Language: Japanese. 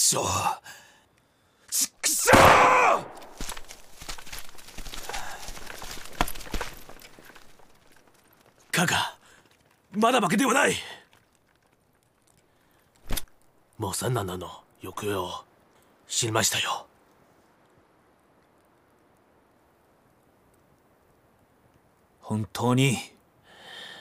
しょう。ちくしょう。カカ、まだ負けではない。もう三男の行方を知りましたよ。 本当に